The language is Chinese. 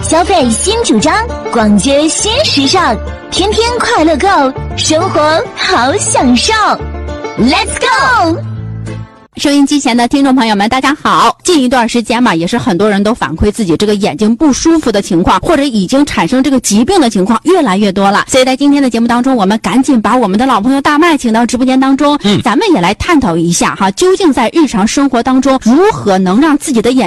消费新主张，逛街新时尚，天天快乐购，生活好享受。Let's go！ 收音机前的听众朋友们，大家好。近一段时间嘛，也是很多人都反馈自己这个眼睛不舒服的情况，或者已经产生这个疾病的情况越来越多了。所以在今天的节目当中，我们赶紧把我们的老朋友大麦请到直播间当中，咱们也来探讨一下哈，究竟在日常生活当中如何能让自己的眼